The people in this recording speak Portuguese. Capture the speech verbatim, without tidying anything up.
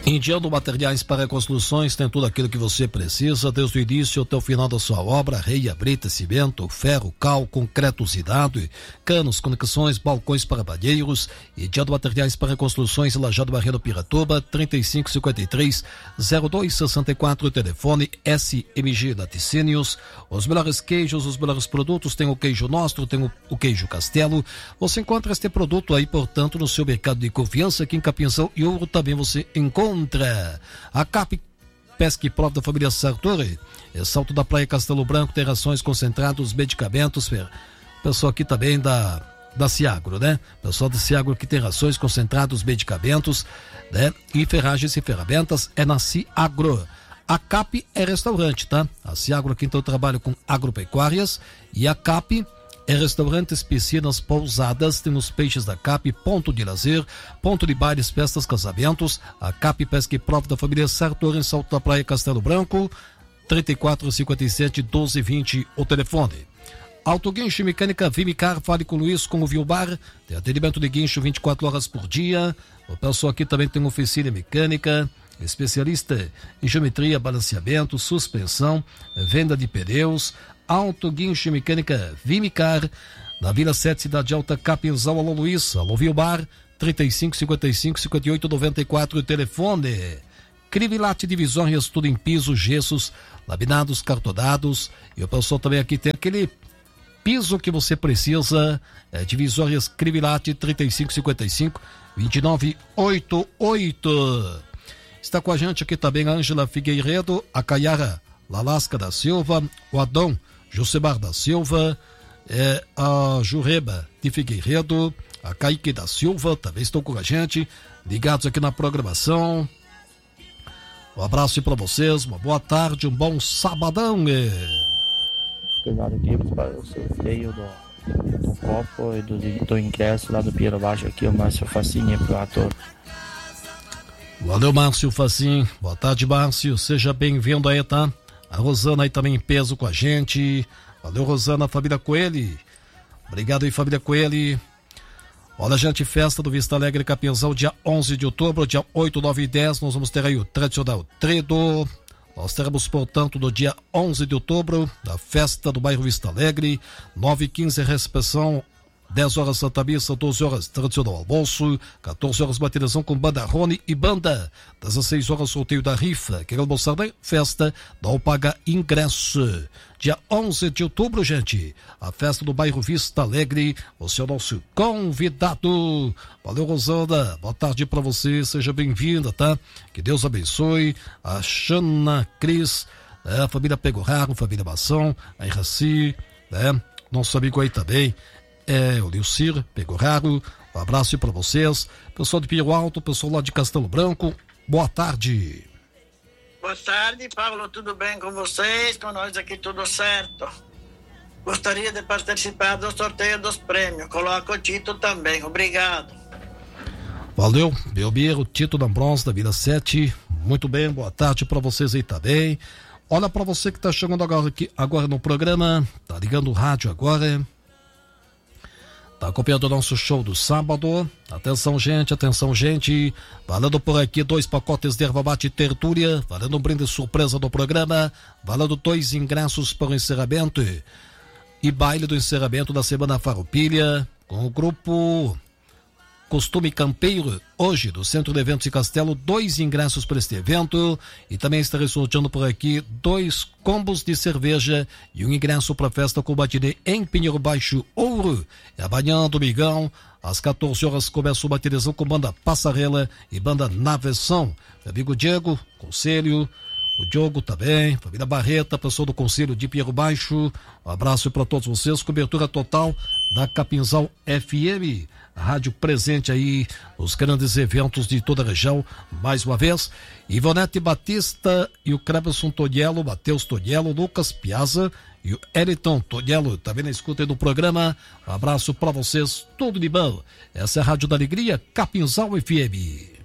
Indiano Materiais para Construções tem tudo aquilo que você precisa, desde o início até o final da sua obra: areia, brita, cimento, ferro, cal, concreto usinado, canos, conexões, balcões para banheiros. Indiano Materiais para Construções, Lajado Barreiro Piratuba, trinta e cinco cinquenta e três, zero dois sessenta e quatro, telefone S M G Laticínios. Os melhores queijos, os melhores produtos, tem o queijo nostro, tem o, o queijo Castelo. Você encontra este produto aí, portanto, no seu mercado de confiança. Aqui em Capinzão e Ouro também você encontra. A CAP Pesca e Prova da família Sartori, é Salto da Praia Castelo Branco, tem rações concentrados, medicamentos. Pessoal aqui também da, da Ciagro, né? Pessoal da Ciagro que tem rações concentrados, medicamentos, né? E ferragens e ferramentas é na Ciagro. A CAP é restaurante, tá? A Ciagro aqui então trabalha com agropecuárias e a CAP é restaurantes, piscinas, pousadas, tem os peixes da CAP, ponto de lazer, ponto de bailes, festas, casamentos. A CAP Pesca e Prova da família Sartori, em Salto da Praia Castelo Branco, trinta e quatro cinquenta e sete, doze vinte, o telefone. Autoguincho e Mecânica Vimicar, fale com o Luiz, com o Vilbar, tem atendimento de guincho vinte e quatro horas por dia. O pessoal aqui também tem oficina mecânica, especialista em geometria, balanceamento, suspensão, venda de pneus. Auto Guincho e Mecânica Vimicar, na Vila sete, Cidade Alta, Capinzão. Alô Luiz, alô Vilmar, trinta e cinco cinquenta e cinco, cinquenta e oito noventa e quatro, o telefone. Crivilate Divisórias, tudo em piso, gessos, laminados, cartonados. E o pessoal também aqui tem aquele piso que você precisa, é, Divisórias Crivilate, trinta e cinco cinquenta e cinco, vinte e nove oitenta e oito. Está com a gente aqui também a Ângela Figueiredo, a Caiara Lalasca da Silva, o Adão Josemar da Silva, é, a Jureba de Figueiredo, a Kaique da Silva, também estão com a gente, ligados aqui na programação. Um abraço para vocês, uma boa tarde, um bom sabadão. Cuidado aqui para o sorteio do, do copo e do, do ingresso lá do Piero Baixo aqui, o Márcio Facinha pro ator. Valeu, Márcio Facim. Boa tarde, Márcio. Seja bem-vindo aí, tá? A Rosana aí também em peso com a gente. Valeu, Rosana, família Coelho. Obrigado aí, família Coelho. Olha, gente, festa do Vista Alegre Capinzão, dia onze de outubro, dia oito, nove e dez, nós vamos ter aí o tradicional Tredo. Nós teremos, portanto, no dia onze de outubro, a festa do bairro Vista Alegre, nove e quinze, recepção, dez horas Santa Missa, doze horas tradicional almoço, quatorze horas matinezão com banda Rony e banda, dezesseis horas sorteio da rifa. Quer almoçar na festa? Não paga ingresso. Dia onze de outubro, gente, a festa do bairro Vista Alegre, você é o nosso convidado. Valeu, Rosana, boa tarde pra você, seja bem-vinda, tá? Que Deus abençoe. A Xana Cris, né? A família Pegorraro, família Mação, a Iraci, né? Nosso amigo aí também, é o Nilcir Pegorraro, um abraço para vocês. Pessoal de Pio Alto, pessoal lá de Castelo Branco, boa tarde. Boa tarde, Paulo, tudo bem com vocês? Com nós aqui tudo certo. Gostaria de participar do sorteio dos prêmios. Coloca o Tito também, obrigado. Valeu, Belmiro, Tito da Bronze da Vila sete, muito bem, boa tarde para vocês aí também. Olha, para você que tá chegando agora, aqui, agora no programa, tá ligando o rádio agora, tá acompanhando o nosso show do sábado. Atenção, gente, atenção, gente. Valendo por aqui dois pacotes de erva mate tertúlia, valendo um brinde surpresa do programa, valendo dois ingressos para o encerramento e baile do encerramento da Semana Farroupilha, com o grupo Costume Campeiro, hoje, do Centro de Eventos e Castelo, dois ingressos para este evento, e também estarei sorteando por aqui dois combos de cerveja e um ingresso para a festa com matinê em Pinheiro Baixo, Ouro. É amanhã, domingão, às quatorze horas, começa o matinezão com banda Passarela e banda Naveção. Meu amigo Diego, Conselho, o Diogo também, família Barreta, pessoal do Conselho de Pinheiro Baixo, um abraço para todos vocês, cobertura total da Capinzal F M, a rádio presente aí nos grandes eventos de toda a região, mais uma vez. Ivonete Batista e o Cleberson Toniello, Matheus Toniello, Lucas Piazza e o Eliton Toniello, também na escuta aí do programa. Um abraço para vocês, tudo de bom. Essa é a Rádio da Alegria, Capinzal F M.